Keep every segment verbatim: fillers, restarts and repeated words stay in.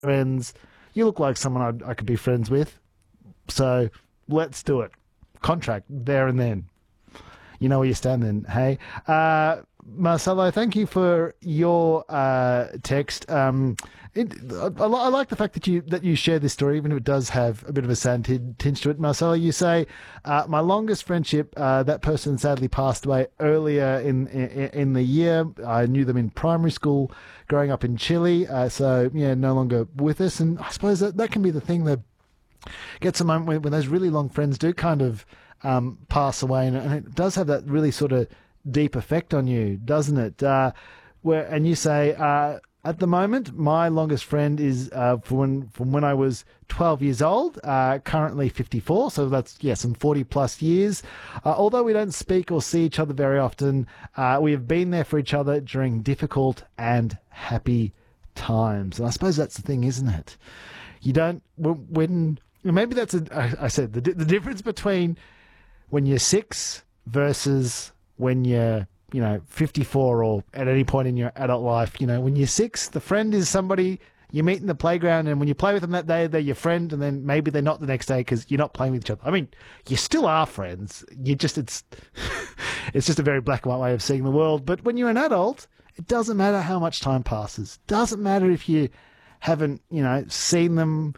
friends. You look like someone I'd, I could be friends with. So let's do it. Contract there and then. You know where you stand then, hey? Uh, Marcelo, thank you for your uh, text. Um, it, I, I like the fact that you that you share this story, even if it does have a bit of a sad tinge to it. Marcelo, you say, uh, my longest friendship, uh, that person sadly passed away earlier in, in in the year. I knew them in primary school growing up in Chile, uh, so, yeah, no longer with us. And I suppose that, that can be the thing that gets a moment when, when those really long friends do kind of um, pass away, and, and it does have that really sort of deep effect on you, doesn't it? Uh, where and you say, uh, at the moment, my longest friend is uh, from when from when I was twelve years old. Uh, currently fifty-four, so that's yeah, some forty plus years. Uh, although we don't speak or see each other very often, uh, we have been there for each other during difficult and happy times. And I suppose that's the thing, isn't it? You don't when maybe that's a, I said the the difference between when you're six versus when you're, you know, fifty-four or at any point in your adult life. You know, when you're six, the friend is somebody you meet in the playground, and when you play with them that day, they're your friend, and then maybe they're not the next day because you're not playing with each other. I mean, you still are friends. You just, it's, it's just a very black and white way of seeing the world. But when you're an adult, it doesn't matter how much time passes. Doesn't matter if you haven't, you know, seen them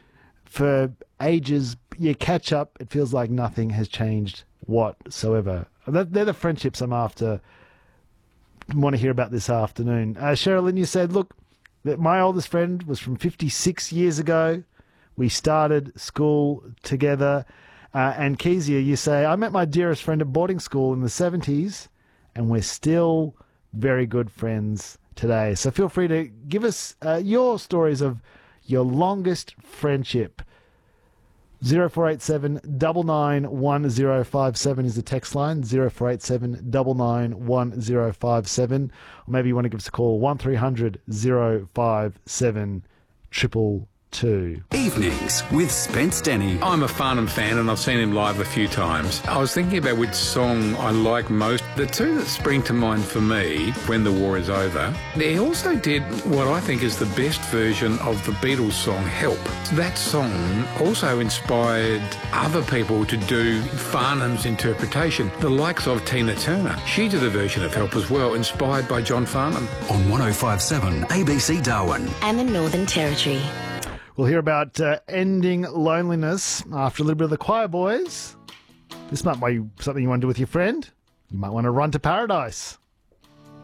for ages. You catch up. It feels like nothing has changed whatsoever. They're the friendships I'm after. Want to hear about this afternoon. Uh, Sherilyn, you said, look, that my oldest friend was from fifty-six years ago. We started school together. Uh, and Kezia, you say, I met my dearest friend at boarding school in the seventies, and we're still very good friends today. So feel free to give us uh, your stories of your longest friendship. zero four eight seven nine nine one zero five seven is the text line, zero four eight seven nine nine one zero five seven. Or maybe you want to give us a call, one three hundred zero five seven triple two. Evenings with Spence Denny. I'm a Farnham fan and I've seen him live a few times. I was thinking about which song I like most. The two that spring to mind for me, When the War is Over, he also did what I think is the best version of the Beatles song Help. That song also inspired other people to do Farnham's interpretation, the likes of Tina Turner. She did a version of Help as well, inspired by John Farnham. On one oh five seven A B C Darwin. And the Northern Territory. We'll hear about uh, ending loneliness after a little bit of the Choir Boys. This might be something you want to do with your friend. You might want to run to paradise.